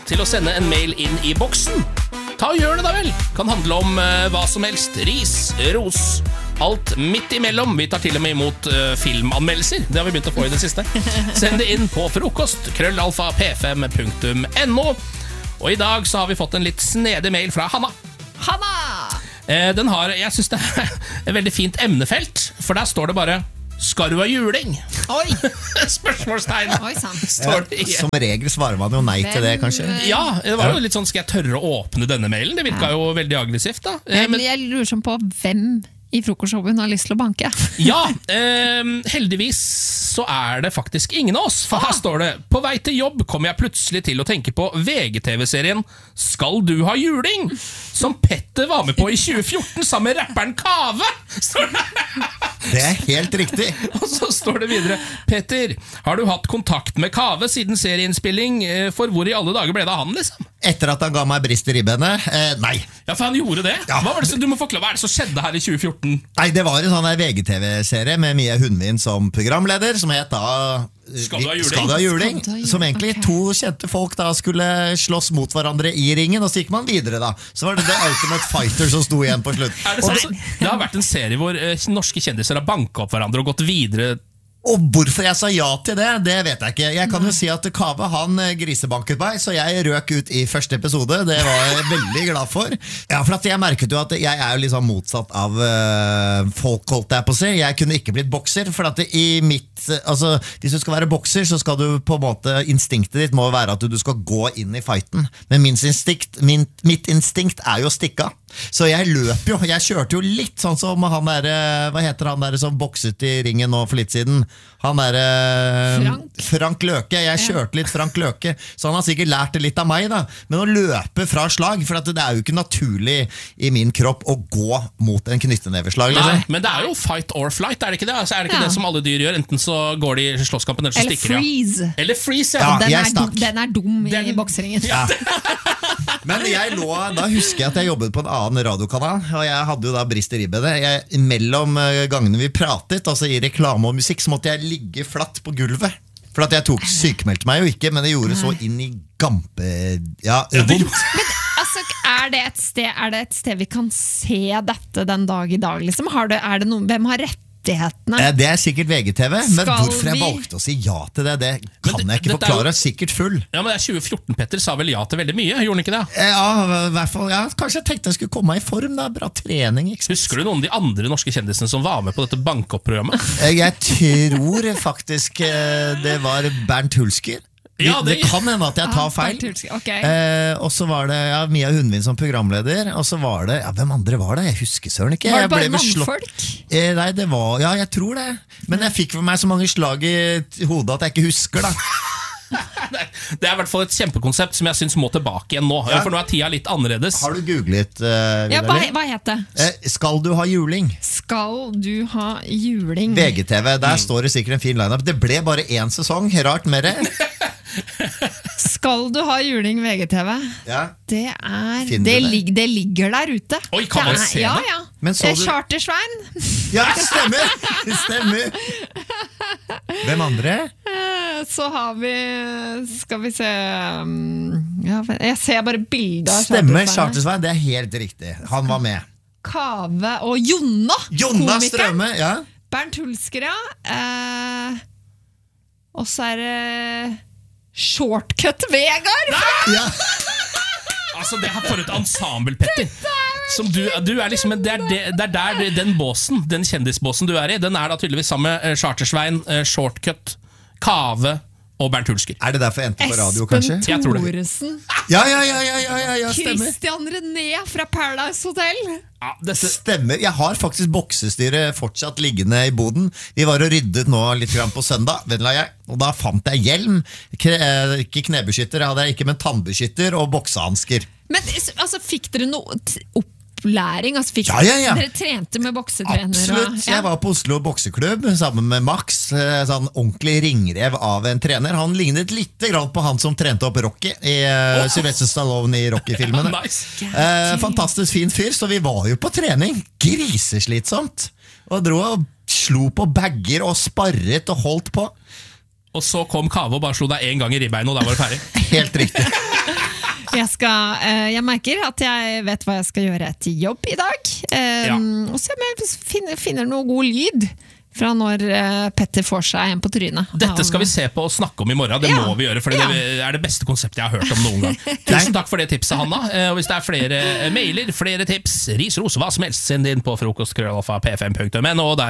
til å sende en mail inn i boksen. Ta og gjør det da vel. Kan handle om hva som helst. Ris, ros, alt midt imellom. Vi tar til og med imot filmanmeldelser. Det har vi begynt å få i det siste. Send det inn på frokost@p5.no. Og i dag så har vi fått en litt snedig mail fra Hanna. Den har, jeg synes det er et veldig fint emnefelt, for der står det bare skal du ha juling? Oi! Spørsmålstegn. Oi, sant. Som regel svarer man jo nei til det, kanskje. Ja, det var jo litt sånn, skal jeg tørre å åpne denne mailen? Det virka jo veldig aggressivt da. Men jeg lurer sånn på hvem i frokostshowet har lyst til å banke. Ja, heldigvis så er det faktisk ingen av oss. For her står det: på vei til jobb kommer jeg plutselig til å tenke på VGTV-serien Skal du ha juling? Som Petter var med på i 2014 sammen med rapperen Kave. Det er helt riktig. Og så står det videre: Petter, har du hatt kontakt med Kave siden serieinnspilling? For hvor i alle dager ble det av han, liksom? Etter at han ga meg brist i ribbenet? Nei. Ja, for han gjorde det. Ja. Hva var det som, du må forklare, hva er det som skjedde her i 2014? Nei, det var en sånn der VGTV-serie med Mia Hundvin som programleder, som het da Skal du ha juling? Skal du ha juling? Som egentlig to kjente folk da skulle slåss mot hverandre i ringen, og så gikk man videre da. Så var det The Ultimate Fighter som sto igjen på slutt. Det har vært en serie hvor norske kjendiser har banket opp hverandre og gått videre. Og hvorfor jeg sa ja til det, det vet jeg ikke. Jeg kan jo si at Kave, han grisebanket meg, så jeg røk ut i første episode. Det var jeg veldig glad for. Ja, for at jeg merket jo at jeg er jo liksom motsatt av folk, holdt jeg på å si. Jeg kunne ikke blitt bokser, for at i mitt, altså, hvis du skal være bokser, så skal du på en måte, instinktet ditt må være at du skal gå inn i fighten. Men mitt instinkt er jo å stikke av. Så jeg løp jo, jeg kjørte jo litt sånn som han der, hva heter han der som bokset i ringen nå for litt siden? Han der Frank Løke, jeg kjørte litt Frank Løke, så han har sikkert lært det litt av meg da. Men å løpe fra slag, for at det er jo ikke naturlig i min kropp å gå mot en knytteneveslag. Nei, men det er jo fight or flight, er det ikke det? Altså, er det ikke det som alle dyr gjør? Enten så går de i slåsskampen, eller så stikker de. Eller freeze, ja. Den er dum i bokseringen. Ja. Men da husker jeg at jeg jobbet på en annen radiokanal, og jeg hadde jo da brist i ribbenet. Mellom gangene vi pratet, altså i reklame og musikk, så måtte jeg ligge flatt på gulvet. For at jeg sykmeldte meg jo ikke, men det gjorde så inn i gampe... Ja, vondt. Men altså, er det et sted vi kan se dette den dag i dag? Liksom? Er det noen, hvem har rettighetene? Det er sikkert VGTV, men hvorfor jeg valgte å si ja til det kan jeg ikke forklare, sikkert full. Ja, men det er 2014, Petter sa vel ja til veldig mye, gjorde han ikke det? Ja, i hvert fall, ja, kanskje jeg tenkte jeg skulle komme meg i form, da, bra trening. Husker du noen av de andre norske kjendisene som var med på dette bankopp-programmet? Jeg tror faktisk det var Bernt Hulsker. Ja, det kan hende at jeg tar feil. Okay. Og så var det Mia Hundvin som programleder. Og så var det, hvem andre var det? Jeg husker søren ikke. Var det bare mannfolk? Nei, det var, ja, jeg tror det. Men jeg fikk for meg så mange slag i hodet at jeg ikke husker da. Det er i hvert fall et kjempekonsept som jeg synes må tilbake igjen nå, for nå er tida litt annerledes. Har du googlet? Ja, hva heter det? Skal du ha juling? Skal du ha juling? VGTV, der står det sikkert en fin line-up. Det ble bare 1 sesong, rart med det. Skal du ha juling VGTV? Ja. Det ligger der ute. Oi, kan man se det? Ja. Chartersvein. Ja, stemmer. Hvem andre? Så har vi, skal vi se, jeg ser bare bilder av Stemmer, Chartersvein, det er helt riktig. Han var med. Kave og Jonna Strømme, ja. Bernt Hulsker, ja. Og så er det Shortcut Vegard. Ja. Altså, det her for et ensemble, Petter. Som du er liksom, det er der den båsen, den kjendisbåsen du er i, den er da tydeligvis sammen med Chartersvein, Shortcut, Kave og Bernt Hulsker. Er det derfor jeg endte på radio, kanskje? Espen Thoresen. Ja, stemmer. Christian René fra Paradise Hotel. Ja, Stemmer. Jeg har faktisk boksestyret fortsatt liggende i boden. Vi var og ryddet nå litt grann på søndag, og da fant jeg hjelm, ikke knebeskytter, jeg hadde ikke, men tannbeskytter og boksehansker. Men altså, fikk dere noe opplæring? Altså, dere trente med boksetrenere? Absolutt. Jeg var på Oslo bokseklubb sammen med Max, sånn ordentlig ringrev av en trener. Han lignet litt grann på han som trente opp Rocky i Sylvester Stallone i Rocky-filmene. Nice. Fantastisk fin fyr, så vi var jo på trening. Griseslitsomt. Og dro og slo på bagger og sparret og holdt på. Og så kom Kave og bare slo deg en gang i ribbeinet, og da var det ferdig. Helt riktig. Jeg merker at jeg vet hva jeg skal gjøre etter jobb i dag. Og se om jeg finner noe god lyd fra når Petter får seg en på trynet. Dette skal vi se på og snakke om i morgen. Det må vi gjøre, for det er det beste konseptet jeg har hørt om noen gang. Tusen takk for det tipset, Hanna. Og hvis det er flere mailer, flere tips, ris, ros, hva som helst, send inn på frokost.p5.no.